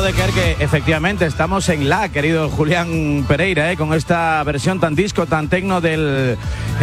de creer que efectivamente estamos en la, querido Julián Pereira, con esta versión tan disco, tan tecno del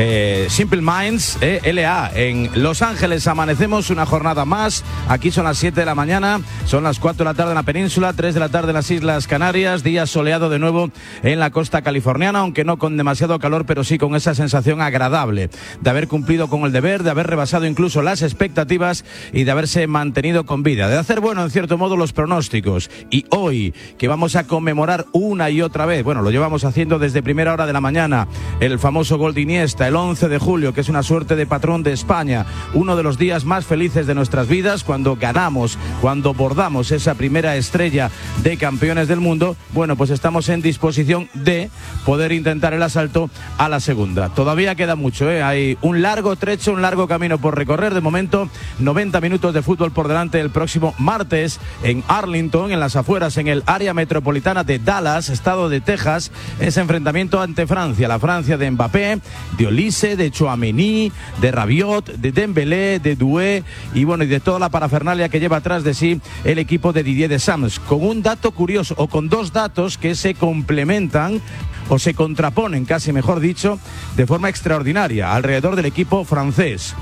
Simple Minds, LA. En Los Ángeles amanecemos una jornada más. Aquí son las 7 de la mañana, son las 4 de la tarde en la península, 3 de la tarde en las Islas Canarias. Día soleado de nuevo en la costa californiana, aunque no con demasiado calor, pero sí con esa sensación agradable de haber cumplido con el deber, de haber rebasado incluso las expectativas y de haberse mantenido con vida, de hacer bueno en cierto modo los pronósticos. Y hoy, que vamos a conmemorar una y otra vez, bueno, lo llevamos haciendo desde primera hora de la mañana, el famoso gol de Iniesta, el 11 de julio, que es una suerte de patrón de España, uno de los días más felices de nuestras vidas, cuando ganamos, cuando bordamos esa primera estrella de campeones del mundo. Bueno, pues estamos en disposición de poder intentar el asalto a la segunda. Todavía queda mucho, hay un largo trecho, un largo camino por recorrer. De momento, 90 minutos de fútbol por delante el próximo martes en Arlington, en las afueras, en el área metropolitana de Dallas, estado de Texas, ese enfrentamiento ante Francia, la Francia de Mbappé, de Olise, de Tchouaméni, de Rabiot, de Dembélé, de Doué y bueno, y de toda la parafernalia que lleva atrás de sí el equipo de Didier Deschamps, con un dato curioso, o con dos datos que se complementan o se contraponen, casi mejor dicho, de forma extraordinaria alrededor del equipo francés.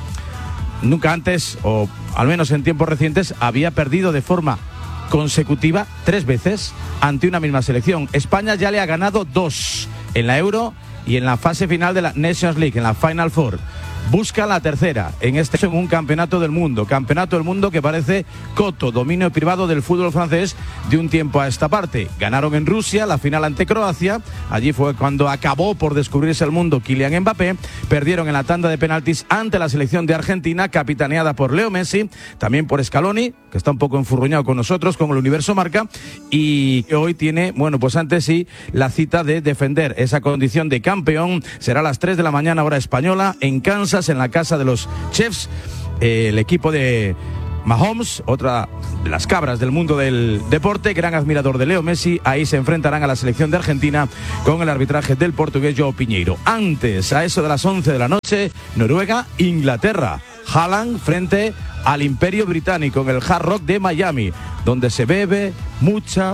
Nunca antes, o al menos en tiempos recientes, había perdido de forma consecutiva 3 veces ante una misma selección. España ya le ha ganado 2 en la Euro y en la fase final de la Nations League, en la Final Four. Busca la tercera en un campeonato del mundo que parece coto, dominio privado del fútbol francés de un tiempo a esta parte. Ganaron en Rusia la final ante Croacia, allí fue cuando acabó por descubrirse el mundo Kylian Mbappé. Perdieron en la tanda de penaltis ante la selección de Argentina, capitaneada por Leo Messi, también por Scaloni, que está un poco enfurruñado con nosotros, con el Universo Marca, y que hoy tiene, bueno, pues antes sí, la cita de defender esa condición de campeón. Será a las 3 de la mañana hora española en Kansas, en la casa de los Chiefs, el equipo de Mahomes, otra de las cabras del mundo del deporte, gran admirador de Leo Messi. Ahí se enfrentarán a la selección de Argentina con el arbitraje del portugués João Piñeiro. Antes, a eso de las 11 de la noche, Noruega, Inglaterra. Haaland frente al Imperio Británico en el Hard Rock de Miami, donde se bebe mucha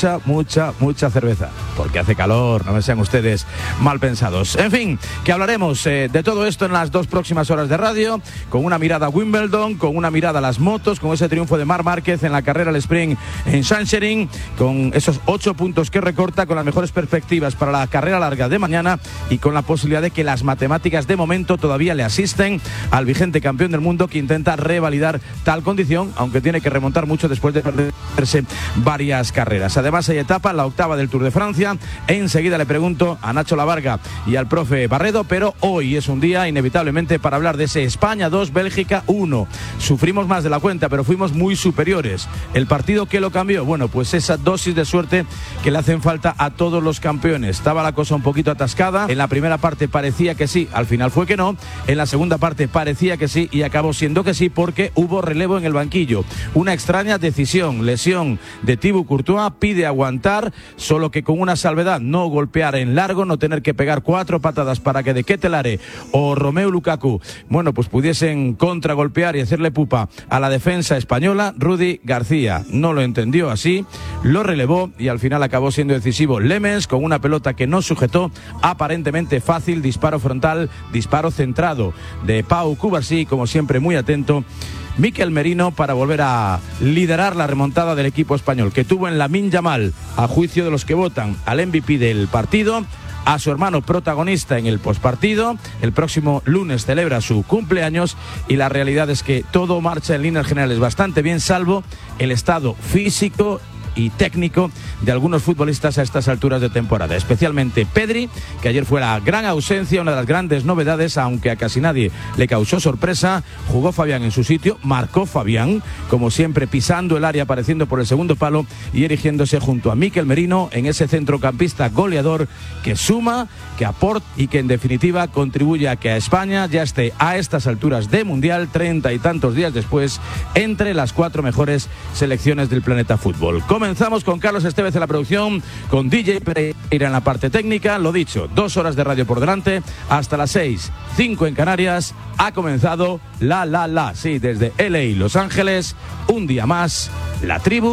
cerveza, porque hace calor, no me sean ustedes mal pensados. En fin, que hablaremos de todo esto en las 2 próximas horas de radio, con una mirada a Wimbledon, con una mirada a las motos, con ese triunfo de Marc Márquez en la carrera al sprint en Sachsenring, con esos 8 puntos que recorta, con las mejores perspectivas para la carrera larga de mañana y con la posibilidad de que las matemáticas de momento todavía le asisten al vigente campeón del mundo, que intenta revalidar tal condición, aunque tiene que remontar mucho después de perderse varias carreras. Además hay etapa, la octava del Tour de Francia. Enseguida le pregunto a Nacho Lavarga y al profe Barredo, pero hoy es un día inevitablemente para hablar de ese España 2, Bélgica 1. Sufrimos más de la cuenta, pero fuimos muy superiores. ¿El partido qué lo cambió? Bueno, pues esa dosis de suerte que le hacen falta a todos los campeones. Estaba la cosa un poquito atascada. En la primera parte parecía que sí, al final fue que no. En la segunda parte parecía que sí y acabó siendo que sí, porque hubo relevo en el banquillo. Una extraña decisión, lesión de Thibaut Courtois, pide aguantar, solo que con una salvedad: no golpear en largo, no tener que pegar 4 patadas para que De Ketelaere o Romelu Lukaku, bueno, pues pudiesen contragolpear y hacerle pupa a la defensa española. Rudy García no lo entendió así, lo relevó y al final acabó siendo decisivo Lemens con una pelota que no sujetó, aparentemente fácil, disparo frontal, disparo centrado de Pau Cubarsí, como siempre muy atento Mikel Merino, para volver a liderar la remontada del equipo español, que tuvo en Lamine Yamal, a juicio de los que votan, al MVP del partido, a su hermano protagonista en el postpartido. El próximo lunes celebra su cumpleaños y la realidad es que todo marcha en líneas generales bastante bien, salvo el estado físico y técnico de algunos futbolistas a estas alturas de temporada, especialmente Pedri, que ayer fue la gran ausencia, una de las grandes novedades, aunque a casi nadie le causó sorpresa. Jugó Fabián en su sitio, marcó Fabián, como siempre pisando el área, apareciendo por el segundo palo y erigiéndose junto a Mikel Merino en ese centrocampista goleador que suma, que aporta y que en definitiva contribuye a que a España ya esté a estas alturas de Mundial, 30 y tantos días después, entre las 4 mejores selecciones del planeta fútbol. Comenzamos con Carlos Estevez en la producción, con DJ Pereira en la parte técnica. Lo dicho, 2 horas de radio por delante, hasta las 6, 5 en Canarias. Ha comenzado sí, desde LA, Los Ángeles, un día más, la tribu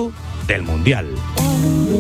del Mundial.